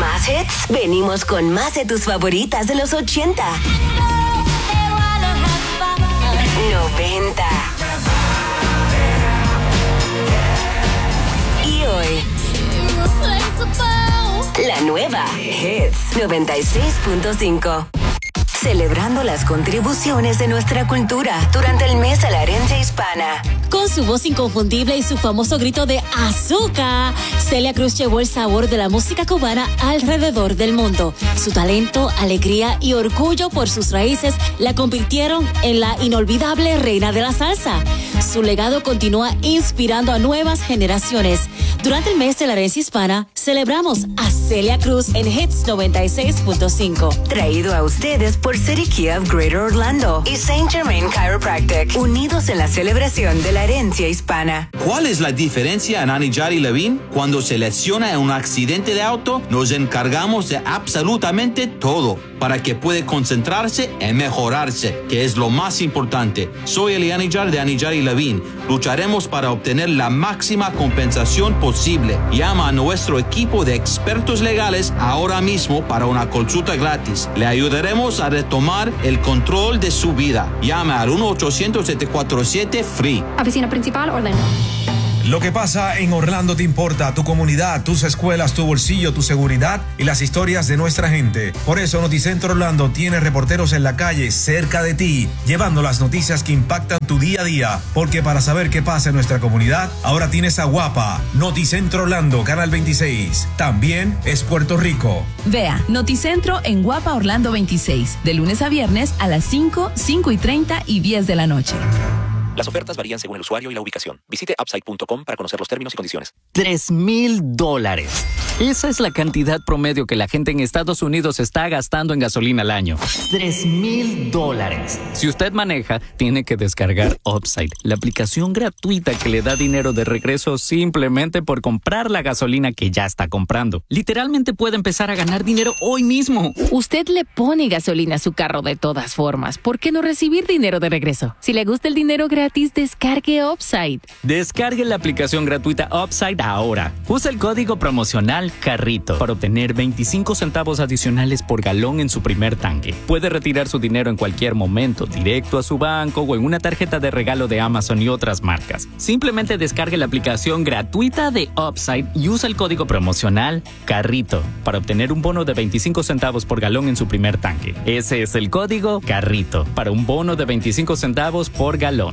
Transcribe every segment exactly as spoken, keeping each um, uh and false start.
¿Más hits? Venimos con más de tus favoritas de los ochenta, noventa y hoy. La nueva Hits noventa y seis punto cinco. Celebrando las contribuciones de nuestra cultura durante el mes de la herencia hispana. Con su voz inconfundible y su famoso grito de azúcar, Celia Cruz llevó el sabor de la música cubana alrededor del mundo. Su talento, alegría y orgullo por sus raíces la convirtieron en la inolvidable reina de la salsa. Su legado continúa inspirando a nuevas generaciones. Durante el mes de la herencia hispana, celebramos a Celia Cruz en Hits noventa y seis punto cinco. Traído a ustedes por City Kia of Greater Orlando y Saint Germain Chiropractic, unidos en la celebración de la herencia hispana. ¿Cuál es la diferencia en Anidjar y Levine? Cuando se lesiona en un accidente de auto, nos encargamos de absolutamente todo para que pueda concentrarse en mejorarse, que es lo más importante. Soy Eli Anidjar de Anidjar y Levine. Lucharemos para obtener la máxima compensación posible. Llama a nuestro equipo de expertos legales ahora mismo para una consulta gratis. Le ayudaremos a retomar el control de su vida. Llama al uno ochocientos siete cuatro siete F R E E. Oficina principal, Orlando. Lo que pasa en Orlando te importa, tu comunidad, tus escuelas, tu bolsillo, tu seguridad y las historias de nuestra gente. Por eso Noticentro Orlando tiene reporteros en la calle cerca de ti, llevando las noticias que impactan tu día a día. Porque para saber qué pasa en nuestra comunidad, ahora tienes a Guapa. Noticentro Orlando, Canal veintiséis. También es Puerto Rico. Vea Noticentro en Guapa Orlando veintiséis, de lunes a viernes a las cinco, cinco y treinta y diez de la noche. Las ofertas varían según el usuario y la ubicación. Visite upside punto com para conocer los términos y condiciones. Tres mil dólares. Esa es la cantidad promedio que la gente en Estados Unidos está gastando en gasolina al año. Tres mil dólares. Si usted maneja, tiene que descargar Upside, la aplicación gratuita que le da dinero de regreso simplemente por comprar la gasolina que ya está comprando. Literalmente puede empezar a ganar dinero hoy mismo. Usted le pone gasolina a su carro de todas formas. ¿Por qué no recibir dinero de regreso? Si le gusta el dinero gratis, descargue Upside. Descargue la aplicación gratuita Upside ahora. Usa el código promocional Carrito para obtener veinticinco centavos adicionales por galón en su primer tanque. Puede retirar su dinero en cualquier momento, directo a su banco o en una tarjeta de regalo de Amazon y otras marcas. Simplemente descargue la aplicación gratuita de Upside y usa el código promocional Carrito para obtener un bono de veinticinco centavos por galón en su primer tanque. Ese es el código Carrito para un bono de veinticinco centavos por galón.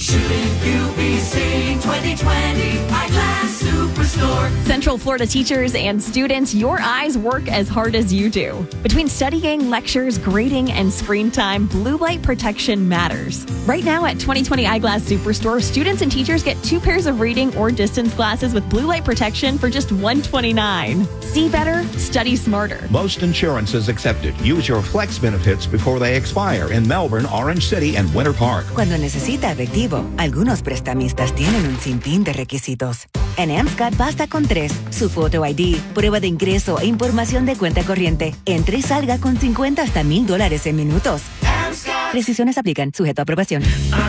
Central Florida teachers and students, your eyes work as hard as you do. Between studying, lectures, grading, and screen time, blue light protection matters. Right now at twenty twenty Eyeglass Superstore, students and teachers get two pairs of reading or distance glasses with blue light protection for just one hundred twenty-nine dollars. See better, study smarter. Most insurance is accepted. Use your flex benefits before they expire in Melbourne, Orange City, and Winter Park. Cuando necesita efectivo, algunos prestamistas tienen un sinfín de requisitos. En AMSCAD basta con tres: su Photo I D, prueba de ingreso e información de cuenta corriente. Entre y salga con cincuenta hasta mil dólares en minutos. Precisiones aplican, sujeto a aprobación.